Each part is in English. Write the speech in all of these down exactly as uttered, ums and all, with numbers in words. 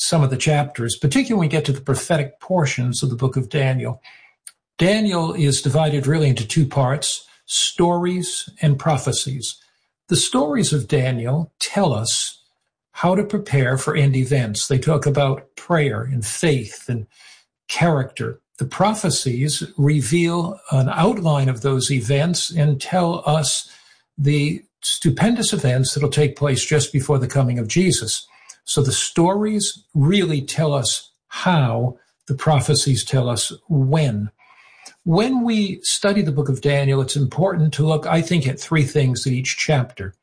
some of the chapters, particularly when we get to the prophetic portions of the book of Daniel. Daniel is divided really into two parts, stories and prophecies. The stories of Daniel tell us how to prepare for end events. They talk about prayer and faith and character. The prophecies reveal an outline of those events and tell us the stupendous events that will take place just before the coming of Jesus. So the stories really tell us how, the prophecies tell us when. When we study the book of Daniel, it's important to look, I think, at three things in each chapter.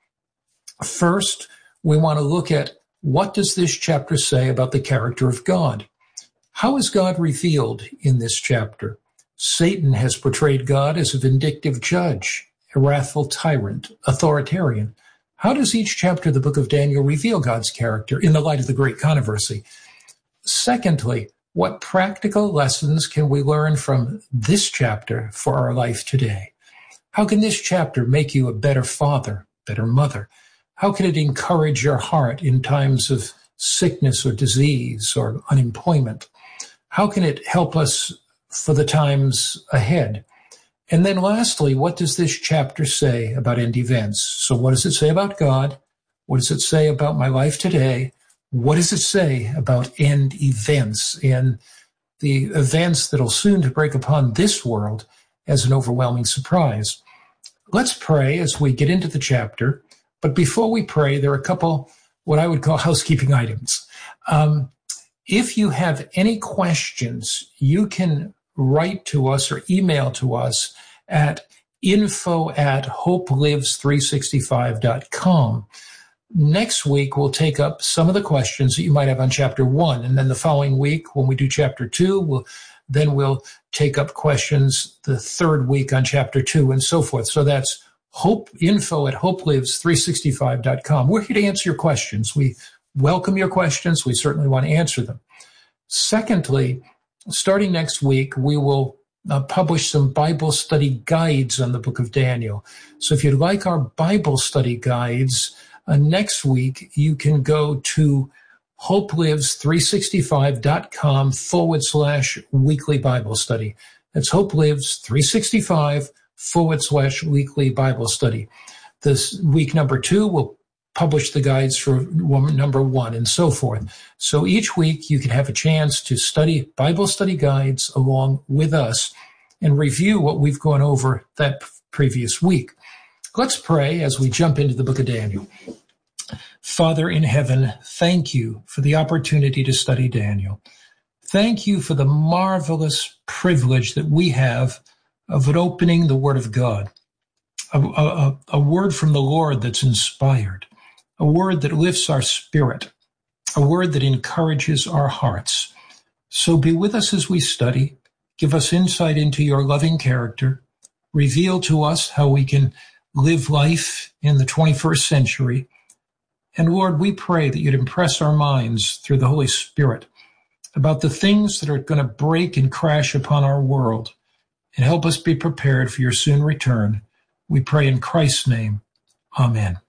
First, we want to look at what does this chapter say about the character of God? How is God revealed in this chapter? Satan has portrayed God as a vindictive judge, a wrathful tyrant, authoritarian. How does each chapter of the book of Daniel reveal God's character in the light of the great controversy? Secondly, what practical lessons can we learn from this chapter for our life today? How can this chapter make you a better father, better mother? How can it encourage your heart in times of sickness or disease or unemployment? How can it help us for the times ahead? And then lastly, what does this chapter say about end events? So what does it say about God? What does it say about my life today? What does it say about end events and the events that will soon to break upon this world as an overwhelming surprise? Let's pray as we get into the chapter. But before we pray, there are a couple what I would call housekeeping items. Um, if you have any questions, you can write to us or email to us at info at hopelives three sixty-five dot com. Next week, we'll take up some of the questions that you might have on chapter one. And then the following week, when we do chapter two, we'll, then we'll take up questions the third week on chapter two and so forth. So that's hope info at hopelives three sixty-five dot com. We're here to answer your questions. We welcome your questions. We certainly want to answer them. Secondly, starting next week, we will uh, publish some Bible study guides on the book of Daniel. So if you'd like our Bible study guides, uh, next week you can go to hopelives three sixty-five dot com forward slash weekly Bible study. That's hopelives three sixty-five forward slash weekly Bible study. This week number two, we'll publish the guides for number one and so forth. So each week you can have a chance to study Bible study guides along with us and review what we've gone over that previous week. Let's pray as we jump into the book of Daniel. Father in heaven, thank you for the opportunity to study Daniel. Thank you for the marvelous privilege that we have of it opening the Word of God, a, a, a word from the Lord that's inspired, a word that lifts our spirit, a word that encourages our hearts. So be with us as we study. Give us insight into your loving character. Reveal to us how we can live life in the twenty-first century. And Lord, we pray that you'd impress our minds through the Holy Spirit about the things that are going to break and crash upon our world, and help us be prepared for your soon return. We pray in Christ's name. Amen.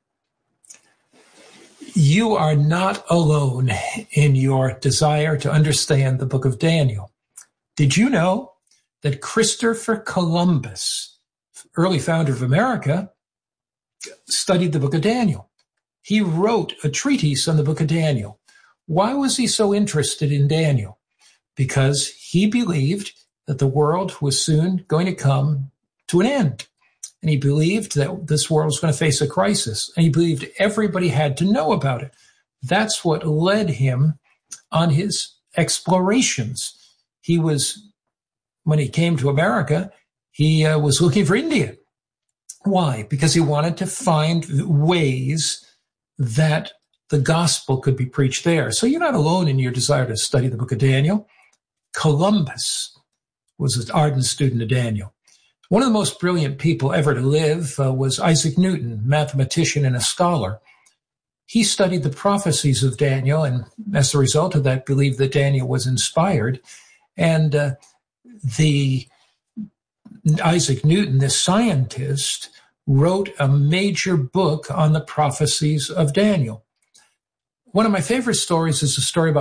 You are not alone in your desire to understand the book of Daniel. Did you know that Christopher Columbus, early founder of America, studied the book of Daniel? He wrote a treatise on the book of Daniel. Why was he so interested in Daniel? Because he believed that the world was soon going to come to an end. And he believed that this world was going to face a crisis. And he believed everybody had to know about it. That's what led him on his explorations. He was, when he came to America, he uh, was looking for India. Why? Because he wanted to find ways that the gospel could be preached there. So you're not alone in your desire to study the book of Daniel. Columbus was an ardent student of Daniel. One of the most brilliant people ever to live uh, was Isaac Newton, mathematician and a scholar. He studied the prophecies of Daniel, and as a result of that, believed that Daniel was inspired. And uh, the Isaac Newton, this scientist, wrote a major book on the prophecies of Daniel. One of my favorite stories is a story about